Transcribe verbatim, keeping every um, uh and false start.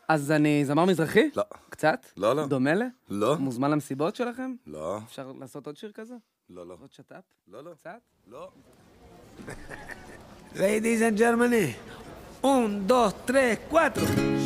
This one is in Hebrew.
אז אני זמר מזרחי? לא. קצת? לא, לא. דומה ל? לא. מוזמן למסיבות שלכם? לא. אפשר לעשות עוד שיר כזה? לא, לא. עוד שטאפ? לא, לא. קצת? לא. Ladies and gentlemen, un, dos, tres, cuatro.